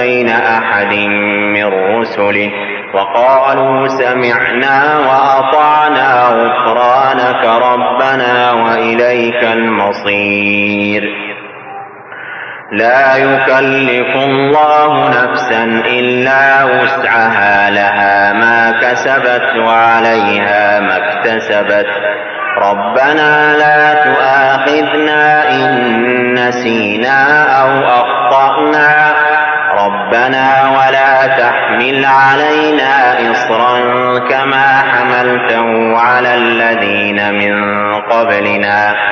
بين أحد من رسله وقالوا سمعنا وأطعنا غفرانك ربنا وإليك المصير. لا يكلف الله نفسا إلا وسعها لها ما كسبت وعليها ما اكتسبت ربنا لا تؤاخذنا إن نسينا أو أخطأنا ربنا ولا تحمل علينا إصرا كما حملته على الذين من قبلنا